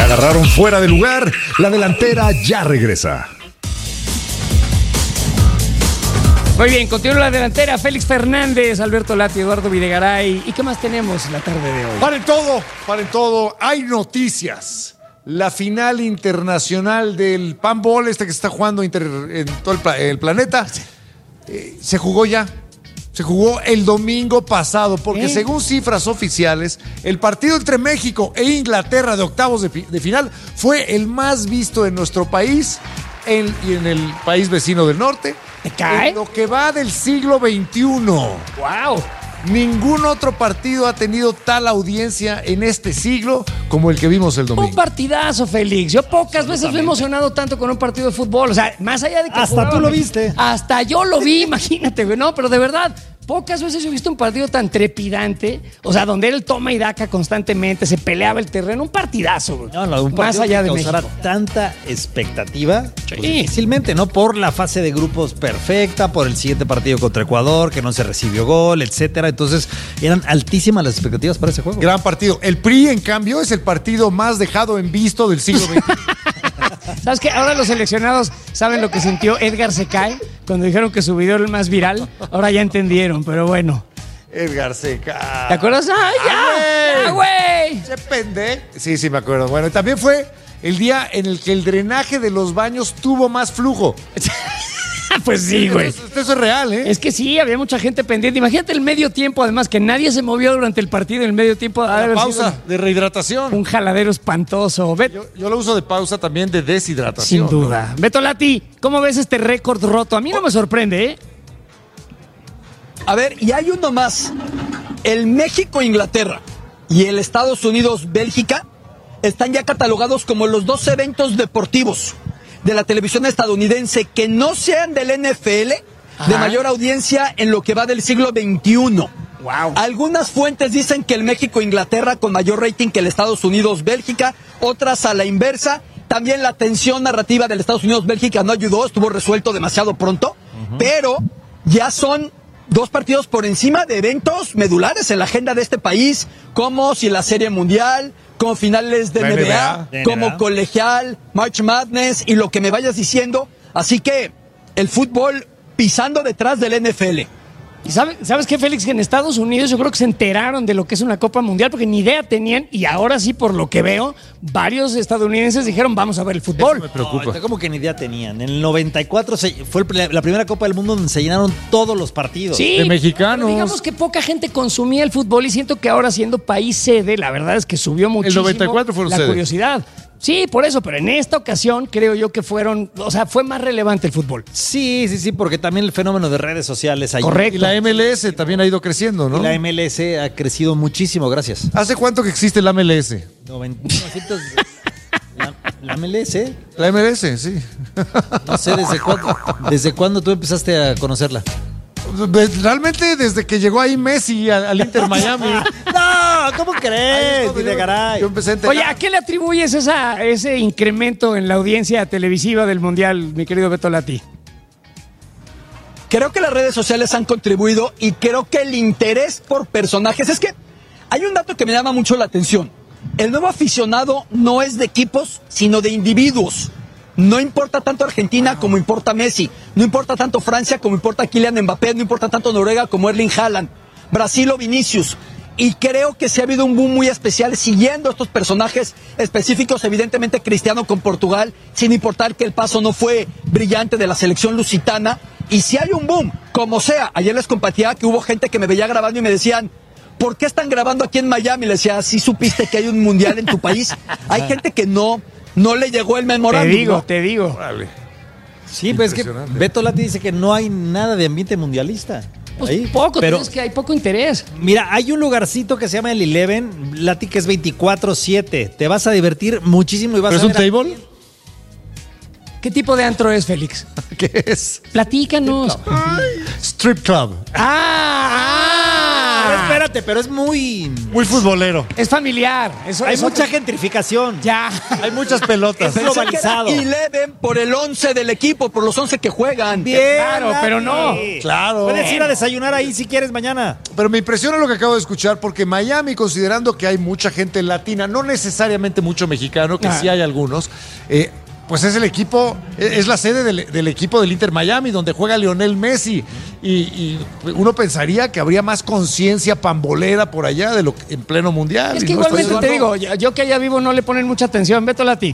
agarraron fuera de lugar. La delantera ya regresa. Muy bien, continúa la delantera. Félix Fernández, Alberto Lati, Eduardo Videgaray. ¿Y qué más tenemos la tarde de hoy? Paren todo. Hay noticias. La final internacional del Panball, que se está jugando en todo el planeta, se jugó ya. Se jugó el domingo pasado, porque según cifras oficiales, el partido entre México e Inglaterra de octavos de final fue el más visto en nuestro país y en el país vecino del norte. ¿Te cae? En lo que va del siglo XXI. ¡Wow! Ningún otro partido ha tenido tal audiencia en este siglo como el que vimos el domingo. Un partidazo, Félix. Yo pocas veces me he emocionado tanto con un partido de fútbol. O sea, más allá de que hasta tú lo viste. Hasta yo lo vi, imagínate, güey. No, pero de verdad, pocas veces he visto un partido tan trepidante. O sea, donde era el toma y daca constantemente, se peleaba el terreno. Un partidazo, güey. No, un partido más allá que de México. causara tanta expectativa, Sí. pues difícilmente, ¿no? Por la fase de grupos perfecta, por el siguiente partido contra Ecuador, que no se recibió gol, etcétera. Entonces, eran altísimas las expectativas para ese juego. Gran partido. El PRI, en cambio, es el partido más dejado en visto del siglo XXI. ¿Sabes qué? Ahora los seleccionados saben lo que sintió Edgar Secay cuando dijeron que su video era el más viral. Ahora ya entendieron, pero bueno. Edgar Seca. ¿Te acuerdas? ¡Ay, ya! ¡Güey! ¡Se pende! Sí, me acuerdo. Bueno, y también fue el día en el que el drenaje de los baños tuvo más flujo. Pues sí, güey. Eso es real, ¿eh? Es que sí, había mucha gente pendiente. Imagínate el medio tiempo, además, que nadie se movió durante el partido. El medio tiempo. La pausa de rehidratación. Un jaladero espantoso. Yo lo uso de pausa también de deshidratación. Sin duda. ¿No? Beto Lati, ¿cómo ves este récord roto? A mí no me sorprende, ¿eh? A ver, y hay uno más. El México-Inglaterra y el Estados Unidos-Bélgica están ya catalogados como los dos eventos deportivos de la televisión estadounidense que no sean del NFL de mayor audiencia en lo que va del siglo XXI. Wow. Algunas fuentes dicen que el México-Inglaterra con mayor rating que el Estados Unidos-Bélgica, otras a la inversa. También la tensión narrativa del Estados Unidos-Bélgica no ayudó, estuvo resuelto demasiado pronto, pero ya son dos partidos por encima de eventos medulares en la agenda de este país, como si la Serie Mundial, como finales de NBA, como colegial, March Madness y lo que me vayas diciendo. Así que el fútbol pisando detrás del NFL. ¿Y sabes qué, Félix? Que en Estados Unidos yo creo que se enteraron de lo que es una Copa Mundial porque ni idea tenían y ahora sí, por lo que veo, varios estadounidenses dijeron vamos a ver el fútbol. Eso me preocupa. No, como que ni idea tenían. En el 94 fue la primera Copa del Mundo donde se llenaron todos los partidos. Sí, de mexicanos. Digamos que poca gente consumía el fútbol y siento que ahora siendo país sede, la verdad es que subió muchísimo 94 fueron la sede. Curiosidad. Sí, por eso, pero en esta ocasión creo yo que fue más relevante el fútbol. Sí, porque también el fenómeno de redes sociales ayuda. Correcto. Y la MLS también ha ido creciendo, ¿no? Y la MLS ha crecido muchísimo, gracias. ¿Hace cuánto que existe la MLS? 1900. La MLS, La MLS, sí. no sé desde cuándo tú empezaste a conocerla. Realmente desde que llegó ahí Messi al Inter Miami. No, ¿cómo crees? Yo empecé a enterar. Oye, ¿a qué le atribuyes ese incremento en la audiencia televisiva del Mundial, mi querido Beto Lati? Creo que las redes sociales han contribuido y creo que el interés por personajes... Es que hay un dato que me llama mucho la atención. El nuevo aficionado no es de equipos, sino de individuos. No importa tanto Argentina como importa Messi. No importa tanto Francia como importa Kylian Mbappé. No importa tanto Noruega como Erling Haaland. Brasil o Vinicius. Y creo que sí ha habido un boom muy especial siguiendo estos personajes específicos, evidentemente Cristiano con Portugal, sin importar que el paso no fue brillante de la selección lusitana. Y si hay un boom, como sea, ayer les compartía que hubo gente que me veía grabando y me decían, ¿por qué están grabando aquí en Miami? Le decía, ¿sí supiste que hay un mundial en tu país? Hay gente que no le llegó el memorándum. Te digo. Vale. Sí, pues es que Impresionante. Beto Lati dice que no hay nada de ambiente mundialista. Pues Ahí. poco, pero es que hay poco interés. mira, hay un lugarcito que se llama el Eleven, Lati, que es 24/7. Te vas a divertir muchísimo y vas ¿Pero a es ver un table? ¿Qué tipo de antro es, Félix? ¿Qué es? Platícanos. Strip Club. Pero espérate, pero es muy futbolero. Es familiar. hay mucha gentrificación. Ya. Hay muchas pelotas. Es globalizado. Y leven por el 11 del equipo, por los 11 que juegan. Bien, Claro, pero no. Claro. Puedes ir a desayunar ahí si quieres mañana. Pero me impresiona lo que acabo de escuchar, porque Miami, considerando que hay mucha gente latina, no necesariamente mucho mexicano, que sí hay algunos, pues es el equipo, es la sede del equipo del Inter Miami, donde juega Lionel Messi. Y uno pensaría que habría más conciencia pambolera por allá de lo que en pleno mundial. Es que Y no igualmente estoy te digo, yo que allá vivo no le ponen mucha atención. Beto Lati.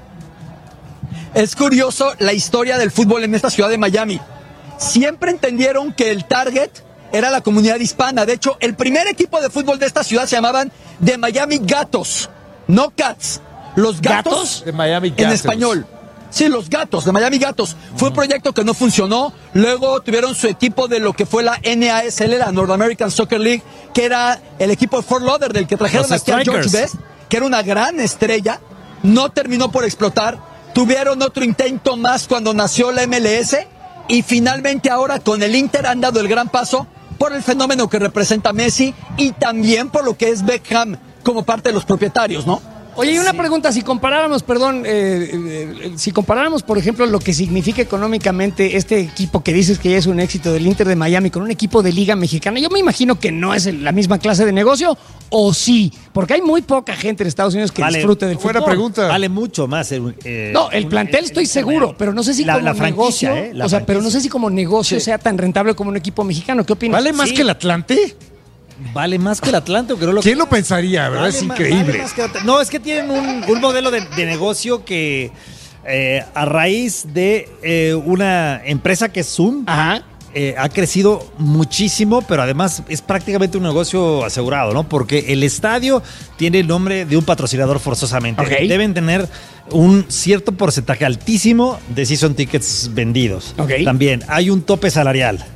Es curioso la historia del fútbol en esta ciudad de Miami. Siempre entendieron que el target era la comunidad hispana. De hecho, el primer equipo de fútbol de esta ciudad se llamaban The Miami Gatos, no Cats. Los gatos de Miami en Gatos. español. Sí, los gatos, de Miami Gatos. Fue un proyecto que no funcionó. Luego tuvieron su equipo de lo que fue la NASL, la North American Soccer League, que era el equipo de Fort Lauderdale, que trajeron Los aquí a George Strikers. Best, que era una gran estrella. No terminó por explotar. Tuvieron otro intento más cuando nació la MLS. Y finalmente ahora con el Inter han dado el gran paso por el fenómeno que representa Messi y también por lo que es Beckham como parte de los propietarios, ¿no? Oye, y una pregunta, si comparáramos, si comparáramos, por ejemplo, lo que significa económicamente este equipo que dices que ya es un éxito del Inter de Miami con un equipo de Liga Mexicana, yo me imagino que no es la misma clase de negocio, ¿o sí? Porque hay muy poca gente en Estados Unidos que disfrute del fútbol. Buena pregunta. Vale mucho más. No, el plantel estoy seguro, pero no sé si como la franquicia, negocio, la o sea, pero no sé si como negocio Sí. sea tan rentable como un equipo mexicano. ¿Qué opinas? ¿Vale más Sí. que el Atlante? Vale más que el Atlante, ¿o que no lo ¿Quién lo pensaría, verdad? Vale Es ma- increíble. vale más que Atlante. No, es que tienen un modelo de negocio que a raíz de una empresa que es Zoom Ajá. ha crecido muchísimo, pero además es prácticamente un negocio asegurado, ¿no? Porque el estadio tiene el nombre de un patrocinador forzosamente. Ok. Deben tener un cierto porcentaje altísimo de season tickets vendidos. Ok. También hay un tope salarial.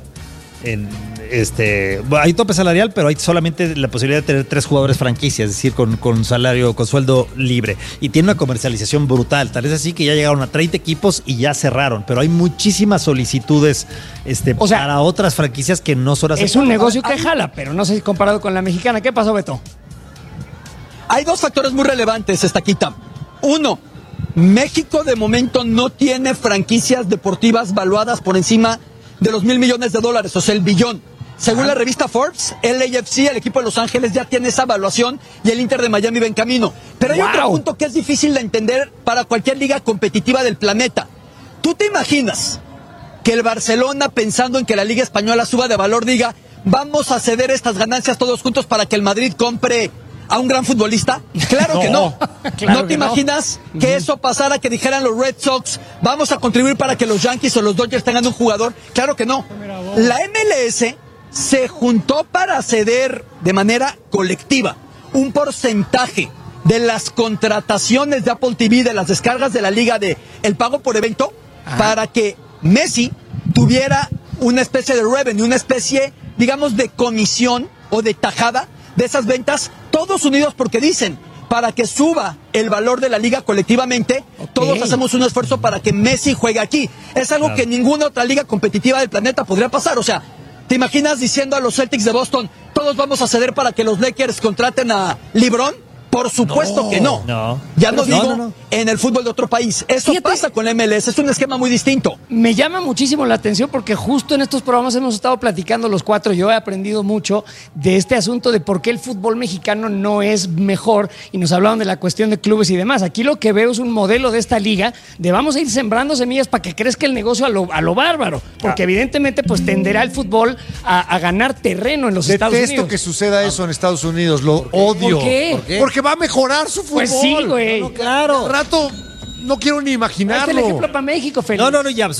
Hay tope salarial, pero hay solamente la posibilidad de tener 3 jugadores franquicia, es decir, con salario, con sueldo libre. Y tiene una comercialización brutal. Tal es así que ya llegaron a 30 equipos y ya cerraron. Pero hay muchísimas solicitudes O sea, para otras franquicias que no son Es un negocio que jala, pero no sé si comparado con la mexicana. ¿Qué pasó, Beto? Hay dos factores muy relevantes, Estaquita. Uno, México de momento no tiene franquicias deportivas valuadas por encima de los $1,000 millones, o sea, el billón. Según la revista Forbes, el LAFC, el equipo de Los Ángeles, ya tiene esa evaluación y el Inter de Miami va en camino. Pero hay otro punto que es difícil de entender para cualquier liga competitiva del planeta. ¿Tú te imaginas que el Barcelona, pensando en que la Liga Española suba de valor, diga, vamos a ceder estas ganancias todos juntos para que el Madrid compre a un gran futbolista? Claro que no. Claro ¿No te que no. imaginas que eso pasara, que dijeran los Red Sox, vamos a contribuir para que los Yankees o los Dodgers tengan un jugador? Claro que no. La MLS se juntó para ceder de manera colectiva un porcentaje de las contrataciones de Apple TV, de las descargas de la liga, de el pago por evento, para que Messi tuviera una especie de revenue, una especie, digamos, de comisión o de tajada de esas ventas, todos unidos, porque dicen, para que suba el valor de la liga colectivamente, todos hacemos un esfuerzo para que Messi juegue aquí. Es algo que ninguna otra liga competitiva del planeta podría pasar. O sea, ¿te imaginas diciendo a los Celtics de Boston, todos vamos a ceder para que los Lakers contraten a LeBron? Por supuesto que no. No. Ya no digo no. en el fútbol de otro país. Eso Fíjate, pasa con la MLS, es un esquema muy distinto. Me llama muchísimo la atención porque justo en estos programas hemos estado platicando los cuatro. Yo he aprendido mucho de este asunto de por qué el fútbol mexicano no es mejor y nos hablaban de la cuestión de clubes y demás. Aquí lo que veo es un modelo de esta liga de vamos a ir sembrando semillas para que crezca el negocio a lo bárbaro. Porque evidentemente pues tenderá el fútbol a ganar terreno en los Estados Unidos. Detesto que suceda eso en Estados Unidos, lo odio. ¿Por qué? ¿Por qué? Porque va a mejorar su fútbol. Pues sí, güey. No, claro. Al rato no quiero ni Este imaginarlo. es el ejemplo para México, Félix. No, ya.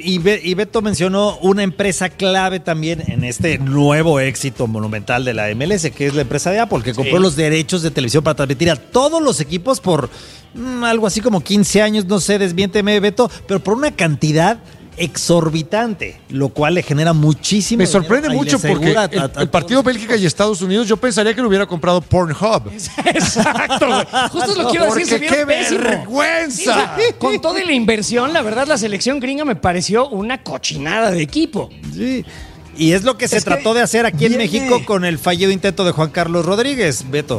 Y Beto mencionó una empresa clave también en este nuevo éxito monumental de la MLS, que es la empresa de Apple, que compró los derechos de televisión para transmitir a todos los equipos por algo así como 15 años, no sé, desmiénteme, Beto, pero por una cantidad exorbitante, lo cual le genera muchísimo Me sorprende dinero y mucho le porque asegura el partido Bélgica y Estados Unidos, yo pensaría que lo hubiera comprado Pornhub. Exacto, güey. Justo es lo que iba a decir. Se Porque vieron qué pésimo. vergüenza. Sí, o sea, con toda la inversión, la verdad, la selección gringa me pareció una cochinada de equipo. Sí. Y es lo que se Es que trató de hacer aquí en viene- México con el fallido intento de Juan Carlos Rodríguez, Beto.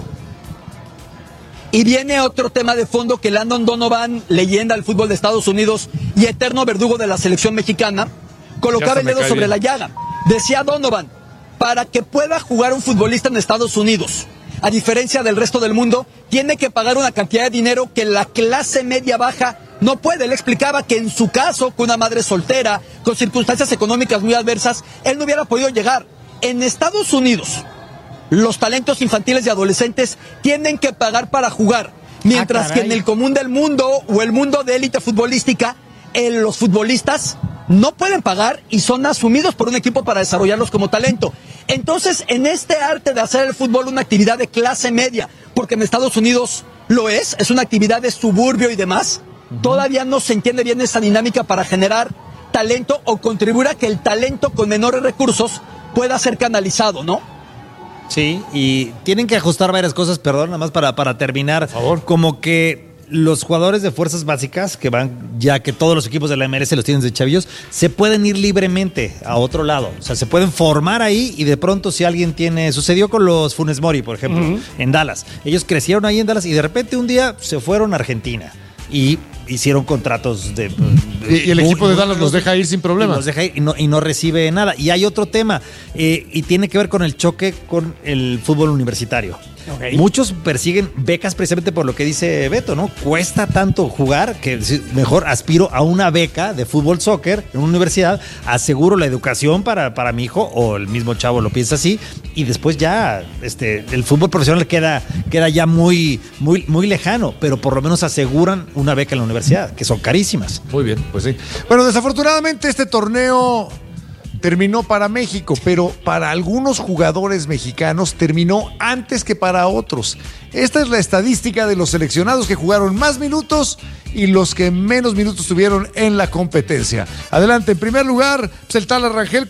Y viene otro tema de fondo que Landon Donovan, leyenda del fútbol de Estados Unidos y eterno verdugo de la selección mexicana, colocaba el dedo sobre la llaga. Decía Donovan, para que pueda jugar un futbolista en Estados Unidos, a diferencia del resto del mundo, tiene que pagar una cantidad de dinero que la clase media baja no puede. Él explicaba que en su caso, con una madre soltera, con circunstancias económicas muy adversas, él no hubiera podido llegar. En Estados Unidos, los talentos infantiles y adolescentes tienen que pagar para jugar, mientras que en el común del mundo o el mundo de élite futbolística, los futbolistas no pueden pagar y son asumidos por un equipo para desarrollarlos como talento. Entonces, en este arte de hacer el fútbol una actividad de clase media, porque en Estados Unidos lo es una actividad de suburbio y demás, todavía no se entiende bien esa dinámica para generar talento o contribuir a que el talento con menores recursos pueda ser canalizado, ¿no? Sí, y tienen que ajustar varias cosas, perdón, nada más para terminar. Por favor. Como que los jugadores de fuerzas básicas, que van, ya que todos los equipos de la MLS los tienen de chavillos, se pueden ir libremente a otro lado. O sea, se pueden formar ahí y de pronto si alguien tiene... Sucedió con los Funes Mori, por ejemplo, en Dallas. Ellos crecieron ahí en Dallas y de repente un día se fueron a Argentina y hicieron contratos de... Y el equipo de Dallas los deja ir sin Y problemas. los deja ir y no recibe nada. Y hay otro tema, y tiene que ver con el choque con el fútbol universitario. Ok. Muchos persiguen becas precisamente por lo que dice Beto, ¿no? Cuesta tanto jugar que mejor aspiro a una beca de fútbol soccer en una universidad, aseguro la educación para mi hijo, o el mismo chavo lo piensa así, y después ya el fútbol profesional queda ya muy lejano, pero por lo menos aseguran una beca en la universidad, que son carísimas. Muy bien, pues sí. Bueno, desafortunadamente este torneo terminó para México, pero para algunos jugadores mexicanos terminó antes que para otros. Esta es la estadística de los seleccionados que jugaron más minutos y los que menos minutos tuvieron en la competencia. Adelante, en primer lugar, pues el Tala Rangel,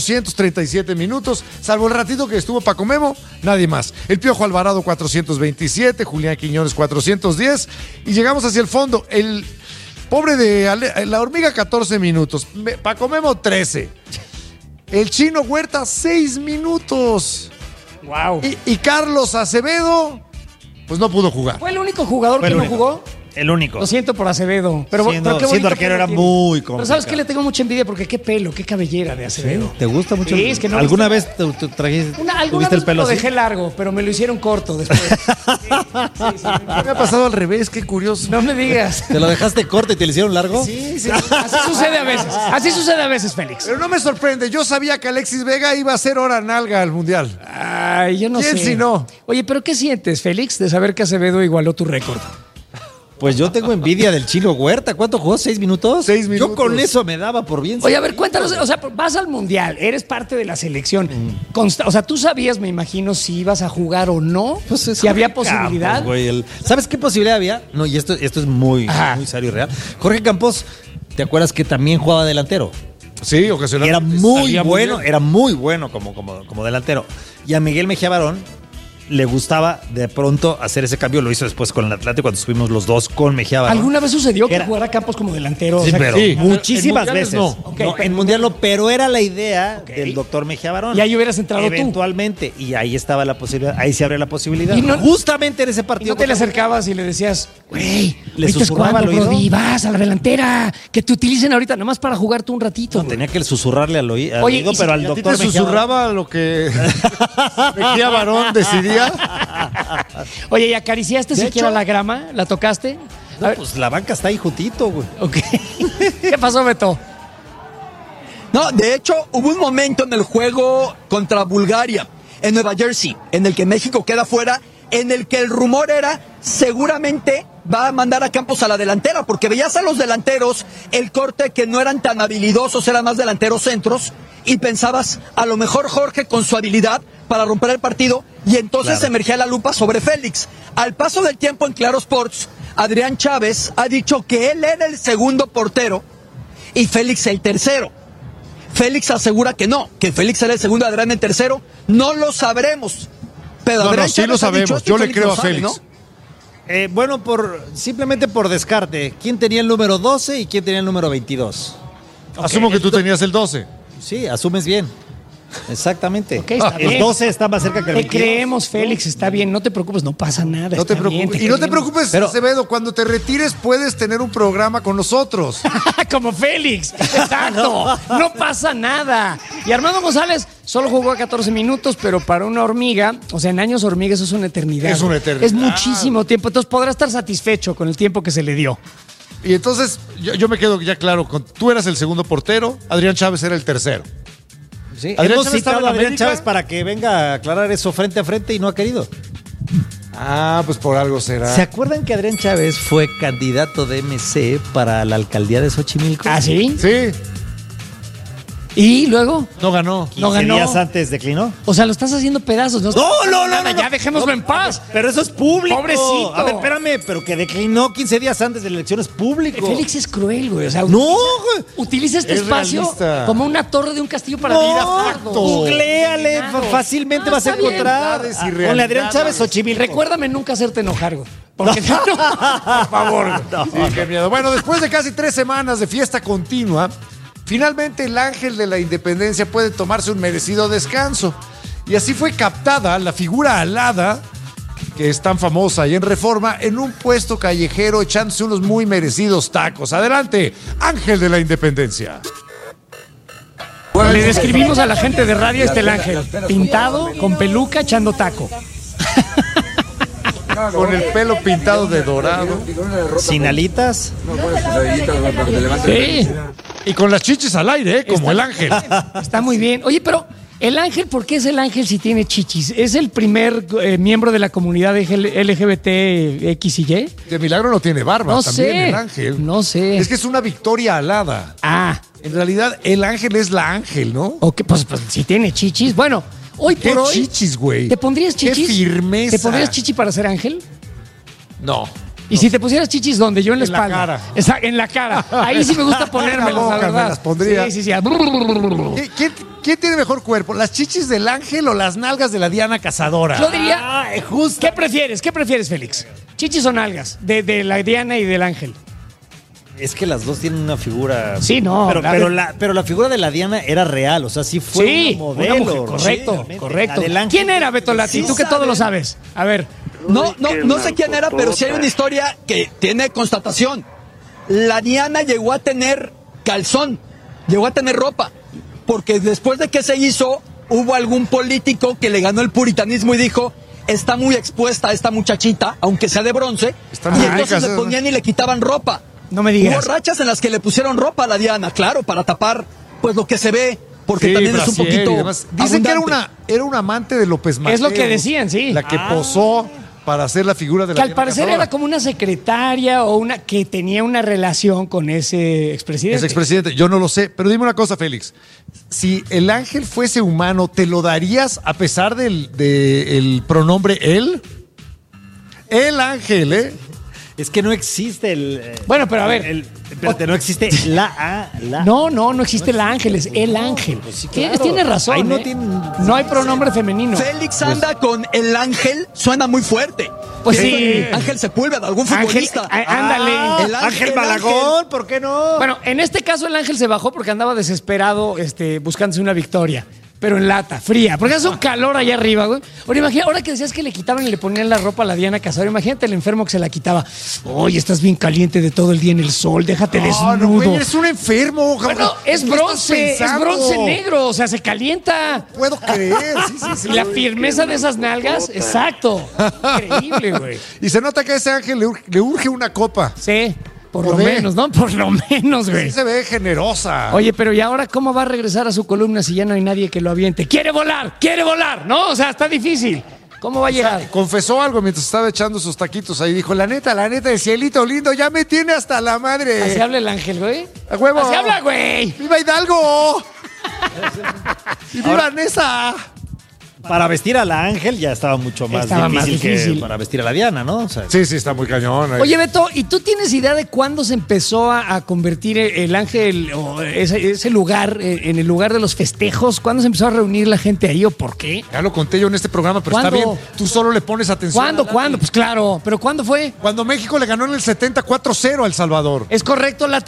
437 minutos, salvo el ratito que estuvo Paco Memo, nadie más. El Piojo Alvarado, 427, Julián Quiñones, 410, y llegamos hacia el fondo. El pobre de la Hormiga, 14 minutos, Paco Memo, 13. El Chino Huerta, 6 minutos. Wow. Y Carlos Acevedo, pues no pudo jugar. ¿Fue el único jugador Fue que el no único. jugó? El único. Lo siento por Acevedo. Pero Siendo qué bonito arquero pelo era tiene. muy Pero ¿sabes complicado. qué? Le tengo mucha envidia porque qué pelo, qué cabellera de Acevedo. ¿Te gusta mucho? Sí, es que no ¿Alguna viste- vez te trajiste Alguna tuviste vez el pelo lo así? dejé largo, pero me lo hicieron corto después. Sí, Me ha pasado al revés, qué curioso. no me digas. ¿Te lo dejaste corto y te lo hicieron largo? Sí, sí. Así sucede a veces. Así sucede a veces, Félix. Pero no me sorprende, yo sabía que Alexis Vega iba a hacer hora nalga al Mundial. Ay, yo no ¿Quién sé. si no? Oye, pero ¿qué sientes, Félix, de saber que Acevedo igualó tu récord? Pues yo tengo envidia del Chino Huerta. ¿Cuánto jugó? ¿6 minutos? 6 minutos. Yo con eso me daba por bien. Oye, a ver, cuéntanos, o sea, vas al Mundial, eres parte de la selección. O sea, tú sabías, me imagino, si ibas a jugar o no, Pues es si había Jorge posibilidad. Campos, güey, ¿Sabes qué posibilidad había? No, y esto es muy serio y real. Jorge Campos, ¿te acuerdas que también jugaba delantero? Sí, Y era ocasionalmente. muy salía bueno, bien. era muy bueno como delantero. Y a Miguel Mejía Barón le gustaba de pronto hacer ese cambio. Lo hizo después con el Atlético cuando estuvimos los dos con Mejía Barón. ¿Alguna vez sucedió que Era- jugara Campos como delantero? Sí, O sea, pero sí. muchísimas En mundiales veces. no. Ok, No, pero- en Mundial no, pero era la idea Ok. del doctor Mejía Barón. Y ahí hubieras entrado tú. eventualmente. Y ahí estaba la posibilidad, ahí se abre la posibilidad. Y no- Justamente en ese ¿Y partido. no te le acercabas y le decías, güey, ¿Le ahorita es susurraba cuando, al oído? Brody, vas a la delantera, que te utilicen ahorita, nomás para jugar tú un ratito. No, güey. tenía que susurrarle al Oye, oído, y si- pero al ¿Y a ti doctor te Mejía susurraba lo que Mejía Barón decidía? Oye, ¿y acariciaste De siquiera hecho- la grama? ¿La tocaste? A No, ver, pues la banca está ahí juntito, güey. ok. ¿Qué pasó, Beto? No, de hecho, hubo un momento en el juego contra Bulgaria, en Nueva Jersey, en el que México queda fuera, en el que el rumor era seguramente va a mandar a Campos a la delantera, porque veías a los delanteros el corte que no eran tan habilidosos, eran más delanteros centros, y pensabas, a lo mejor Jorge con su habilidad para romper el partido, y entonces Claro. emergía la lupa sobre Félix. Al paso del tiempo en Claro Sports, Adrián Chávez ha dicho que él era el segundo portero y Félix el tercero. Félix asegura que no, que Félix era el segundo, Adrián el tercero. No lo sabremos. Pero No, Adrián no, sí lo Chávez ha dicho sabemos. esto y Yo le Félix creo lo a sabe, Félix. ¿no? Bueno, simplemente por descarte. ¿Quién tenía el número 12 y quién tenía el número 22? Asumo que tú tenías el 12. Sí, asumes bien. Exactamente. Ok, está el bien. 12 está más cerca que el Te 22. creemos, Félix, está bien, no te preocupes, no pasa nada. No te está bien, preocupes. Y no te creemos. preocupes, Pero- Acevedo, cuando te retires puedes tener un programa con nosotros. Como Félix, exacto, no pasa nada. Y Armando González solo jugó a 14 minutos, pero para una hormiga, o sea, en años hormiga eso es una eternidad. Es una eternidad. Es muchísimo tiempo, entonces podrá estar satisfecho con el tiempo que se le dio. Y entonces yo me quedo ya claro, tú eras el segundo portero, Adrián Chávez era el tercero. Sí, Adrián hemos Chávez estaba citado en a Adrián América. Chávez para que venga a aclarar eso frente a frente y no ha querido. Ah, pues por algo será. ¿Se acuerdan que Adrián Chávez fue candidato de MC para la alcaldía de Xochimilco? ¿Ah, sí? Sí, ¿Y luego? no ganó. 15 no ganó. días antes declinó. O sea, lo estás haciendo pedazos. No, nada, ya dejémoslo en paz. Pero eso es público. Pobrecito. A ver, espérame, pero que declinó 15 días antes de la elección es público. Félix es cruel, güey. O sea, No, güey. utiliza este Es espacio realista. como una torre de un castillo para No, Fardo. googleale, Claro. fácilmente Ah, vas a está bien. encontrar. Verdades y Ponle Adrián realidades. Chávez Xochimilco. Recuérdame nunca hacerte enojar, güey. Porque no, por favor. güey. Sí, qué miedo. Bueno, después de casi 3 semanas de fiesta continua, finalmente el ángel de la independencia puede tomarse un merecido descanso. Y así fue captada la figura alada, que es tan famosa ahí en Reforma, en un puesto callejero echándose unos muy merecidos tacos. Adelante, ángel de la independencia. Le describimos a la gente de radio el ángel. Pintado, con peluca, echando taco. Con el pelo pintado de dorado. Sin alitas. Sí, Y con las chichis al aire, como el ángel. está muy bien. Oye, pero el ángel, ¿por qué es el ángel si tiene chichis? ¿Es el primer miembro de la comunidad LGBT X y Y? De milagro no tiene barba, No también sé, el ángel. no sé. Es que es una victoria alada. Ah, En realidad, el ángel es la ángel, ¿no? ok, pues si tiene chichis. Bueno, hoy ¿Qué por hoy. chichis, güey? ¿Te pondrías Qué chichis? firmeza. ¿Te pondrías chichi para ser ángel? No. Y si te pusieras chichis, ¿dónde? Yo en la En la espalda. cara. En la cara. Ahí sí me gusta ponérmelas, En la boca la verdad. me las pondría. Sí. ¿Quién tiene mejor cuerpo? ¿Las chichis del ángel o las nalgas de la Diana Cazadora? Yo diría, ¿qué prefieres? ¿Qué prefieres, Félix? ¿Chichis o nalgas? De la Diana y del ángel. Es que las dos tienen una figura. Sí, no, Pero la figura de la Diana era real, o sea, sí fue Sí, una modelo. una mujer, correcto, Sí, correcto. la del ángel. ¿Quién era Beto Lati? Tú que todo lo sabes. A ver, No sé quién era, pero sí hay una historia que tiene constatación. La Diana llegó a tener calzón, llegó a tener ropa, porque después de que se hizo, hubo algún político que le ganó el puritanismo y dijo, está muy expuesta esta muchachita, aunque sea de bronce, Está y muy entonces rica, le ¿sí? ponían y le quitaban ropa. no me digas. Hubo rachas en las que le pusieron ropa a la Diana, claro, para tapar pues lo que se ve, porque Sí, también es un brasier y poquito demás. Dicen que abundante. era un amante de López Mateos. Es lo que decían, sí. La que posó para hacer la figura de la Que al Diana parecer Cazadora. era como una secretaria o una que tenía una relación con ese expresidente. Es expresidente, yo no lo sé, pero dime una cosa, Félix. Si el ángel fuese humano, ¿te lo darías a pesar del pronombre él? El ángel, ¿eh? Es que no existe el. Bueno, pero a ver. Espérate, no existe la. No existe el ángel, es el ángel. Tiene razón. Ahí no ¿eh? tiene- No hay pronombre femenino. Félix anda con el ángel, suena muy fuerte. Pues Es sí. Ángel Sepúlveda, algún Ángel, futbolista. ándale. el Ángel el Malagón, ¿por qué no? Bueno, en este caso el ángel se bajó porque andaba desesperado buscándose una victoria. Pero en lata, fría, porque hace un calor allá arriba, güey. Ahora imagina, ahora que decías que le quitaban y le ponían la ropa a la Diana Cazadora, imagínate el enfermo que se la quitaba. Oye, estás bien caliente de todo el día en el sol, déjate No, desnudo. güey, eres un enfermo. Bueno, es ¿Qué estás bronce, es pensando? bronce negro, o sea, se calienta. Puedo creer, sí. Y la firmeza de esas nalgas, exacto. Increíble, güey. Y se nota que a ese ángel le urge una copa. Sí, por lo Joder. menos, ¿no? Por lo menos, güey. Sí se ve generosa. Oye, pero ¿y ahora cómo va a regresar a su columna si ya no hay nadie que lo aviente? ¡Quiere volar! ¿No? O sea, está difícil. ¿Cómo va a llegar? Confesó algo mientras estaba echando sus taquitos ahí. Dijo, la neta, el cielito lindo ya me tiene hasta la madre. Así habla el ángel, güey. ¡A huevo! Así habla, güey. ¡Viva Hidalgo! ¡Y viva Nesa! Para vestir a la Ángel ya estaba mucho más, Estaba más difícil que para vestir a la Diana, ¿no? O sea, Sí, está muy cañón. Oye, Beto, ¿y tú tienes idea de cuándo se empezó a convertir el ángel o ese lugar en el lugar de los festejos? ¿Cuándo se empezó a reunir la gente ahí o por qué? Ya lo conté yo en este programa, pero está ¿Cuándo? bien. Tú solo le pones atención. ¿Cuándo? Pues claro, pero ¿cuándo fue? Cuando México le ganó en el 70 4-0 a El Salvador. ¿Es correcto, Lati?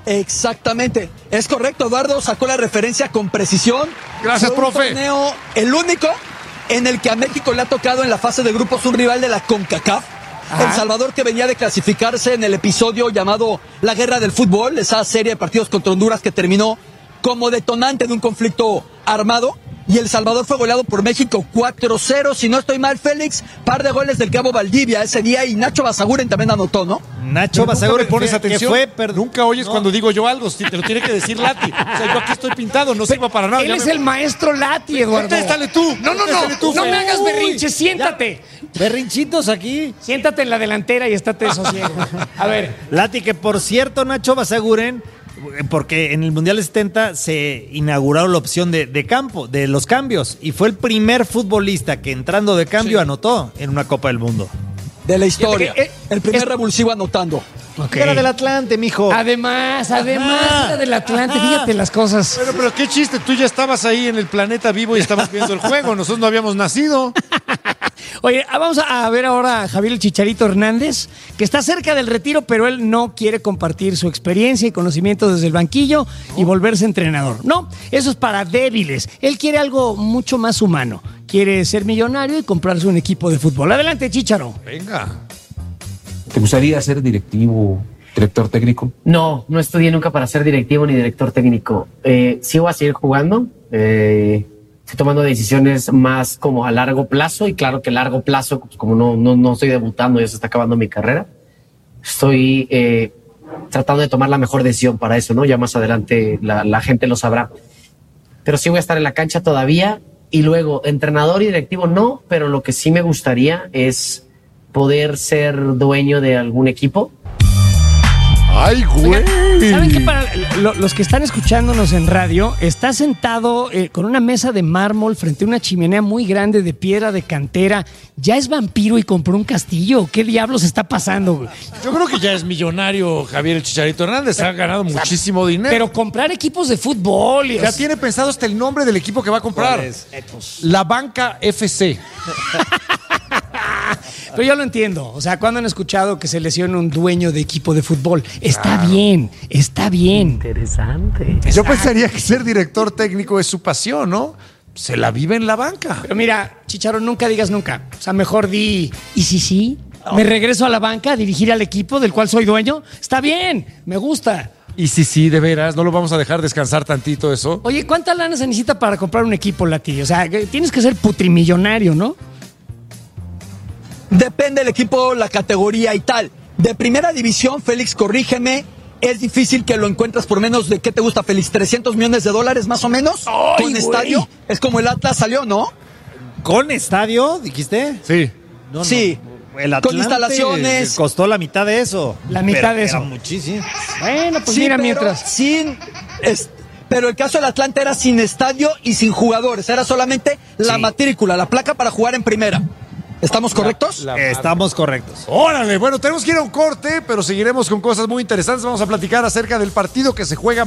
Exactamente, es correcto, Eduardo sacó la referencia con precisión. Gracias, Fue un profe. torneo, el único en el que a México le ha tocado en la fase de grupos un rival de la CONCACAF. El Salvador, que venía de clasificarse en el episodio llamado La Guerra del Fútbol, esa serie de partidos contra Honduras que terminó como detonante de un conflicto armado. Y El Salvador fue goleado por México 4-0, si no estoy mal, Félix, par de goles del Cabo Valdivia ese día, y Nacho Basaguren también anotó, ¿no? Nacho Nunca Basaguren, me pones que atención. Nunca oyes cuando digo yo algo. Si te lo tiene que decir Lati. O sea, yo aquí estoy pintado, no sirvo para nada. Él es el maestro Lati, Eduardo. Contéstale tú. No Contéstale tú, me Félix. hagas berrinche, siéntate. Berrinchitos aquí. Siéntate en la delantera y estate de sosiego. A ver. Lati, que por cierto, Nacho Basaguren, porque en el Mundial de 70 se inauguró la opción de campo, de los cambios, y fue el primer futbolista que entrando de cambio anotó en una Copa del Mundo. De la historia. Fíjate que, el primer revulsivo anotando. Ok. Era del Atlante, mijo. Además, era del Atlante, fíjate las cosas. Bueno, pero qué chiste, tú ya estabas ahí en el planeta vivo y estabas viendo el juego. Nosotros no habíamos nacido. Oye, vamos a ver ahora a Javier el Chicharito Hernández, que está cerca del retiro, pero él no quiere compartir su experiencia y conocimiento desde el banquillo y volverse entrenador. No, eso es para débiles. Él quiere algo mucho más humano. Quiere ser millonario y comprarse un equipo de fútbol. Adelante, Chícharo. Venga. ¿Te gustaría ser directivo, director técnico? No estudié nunca para ser directivo ni director técnico. Sí voy a seguir jugando. Estoy tomando decisiones más como a largo plazo, y claro que a largo plazo, pues como no estoy debutando, ya se está acabando mi carrera. Estoy tratando de tomar la mejor decisión para eso, ¿no? Ya más adelante la gente lo sabrá. Pero sí voy a estar en la cancha todavía, y luego entrenador y directivo no, pero lo que sí me gustaría es poder ser dueño de algún equipo. ¡Ay, güey! ¿Saben qué? Para los que están escuchándonos en radio, está sentado con una mesa de mármol frente a una chimenea muy grande de piedra de cantera. ¿Ya es vampiro y compró un castillo? ¿Qué diablos está pasando, güey? Yo creo que ya es millonario Javier el Chicharito Hernández. Ha ganado muchísimo dinero. Pero comprar equipos de fútbol... Ya tiene pensado hasta el nombre del equipo que va a comprar. La Banca FC. Pero yo lo entiendo. O sea, ¿cuándo han escuchado que se lesiona un dueño de equipo de fútbol? Está bien, está bien. Interesante. Yo pensaría que ser director técnico es su pasión, ¿no? Se la vive en la banca. Pero mira, Chicharo, nunca digas nunca. O sea, mejor di, ¿y si sí? ¿Me regreso a la banca a dirigir al equipo del cual soy dueño? Está bien, me gusta. Y sí, de veras, no lo vamos a dejar descansar tantito eso. Oye, ¿cuánta lana se necesita para comprar un equipo, Lati? O sea, tienes que ser putrimillonario, ¿no? Depende del equipo, la categoría y tal. De primera división, Félix, corrígeme, es difícil que lo encuentres por menos de, ¿qué te gusta, Félix? ¿$300 millones más o menos? ¡Ay, ¿Con güey! estadio? Es como el Atlas salió, ¿no? ¿Con estadio, dijiste? Sí. No, Sí. El Con Atlante instalaciones. costó la mitad de eso. La mitad de eso. Era muchísimo. Bueno, pues Sí, mira, pero mientras... pero el caso del Atlante era sin estadio y sin jugadores. Era solamente la matrícula, la placa para jugar en primera. ¿Estamos correctos? Estamos correctos. Órale, bueno, tenemos que ir a un corte, pero seguiremos con cosas muy interesantes. Vamos a platicar acerca del partido que se juega